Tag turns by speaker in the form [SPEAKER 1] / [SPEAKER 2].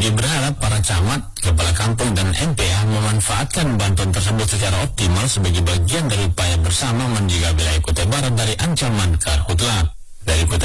[SPEAKER 1] Dia berharap para camat, kepala kampung, dan MPA memanfaatkan bantuan tersebut secara optimal sebagai bagian dari upaya bersama menjaga wilayah Kutai Barat dari ancaman karhutla. Dari Kutai